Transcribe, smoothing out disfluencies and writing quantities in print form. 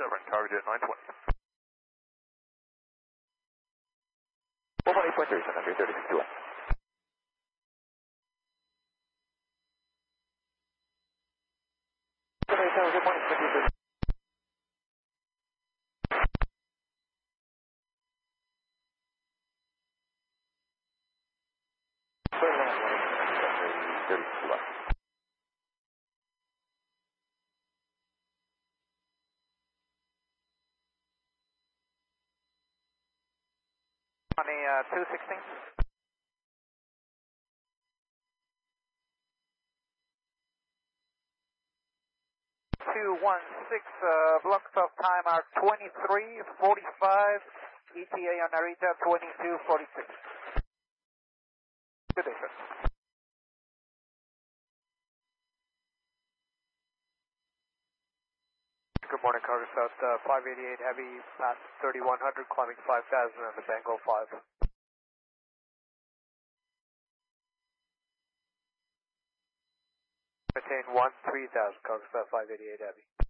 delivering, target at 920. 118.3, Sun Country 3061. Good morning, Country 30. On a 216. 216, blocks of time are 23:45, ETA on Narita 22:46. Good day, sir. Good morning, Cargo South 588 Heavy, past 3100, climbing 5000 on the Bango 5. Maintain 3000, Cargo South 588 Heavy.